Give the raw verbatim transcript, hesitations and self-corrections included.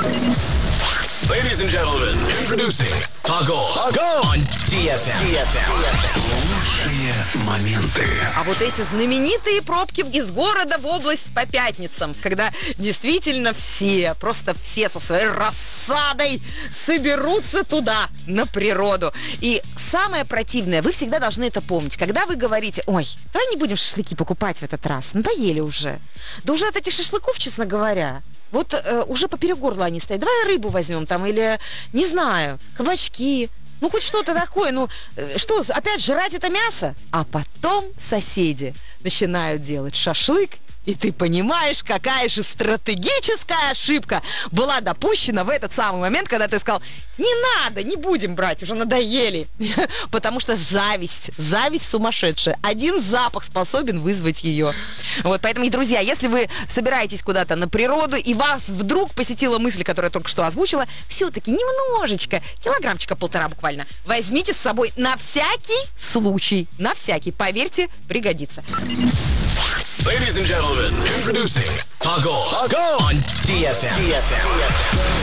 Ladies and gentlemen, introducing Agol on ди эф эм. Лучшие моменты. А вот эти знаменитые пробки из города в область по пятницам, когда действительно все, просто все со своей рассадой соберутся туда, на природу. И самое противное, вы всегда должны это помнить, когда вы говорите: ой, давай не будем шашлыки покупать в этот раз, надоели уже. Да уже от этих шашлыков, честно говоря, вот э, уже поперек горла они стоят. Давай рыбу возьмем там, или, не знаю, кабачки. Ну, хоть что-то такое. Ну, э, что, опять жрать это мясо? А потом соседи начинают делать шашлык, и ты понимаешь, какая же стратегическая ошибка была допущена в этот самый момент, когда ты сказал: не надо, не будем брать, уже надоели. Потому что зависть, зависть сумасшедшая. Один запах способен вызвать ее. Вот, поэтому, друзья, если вы собираетесь куда-то на природу, и вас вдруг посетила мысль, которую я только что озвучила, все-таки немножечко, килограммчика полтора буквально, возьмите с собой на всякий случай. На всякий, поверьте, пригодится. Ladies and gentlemen, introducing Agol on ди эф эм.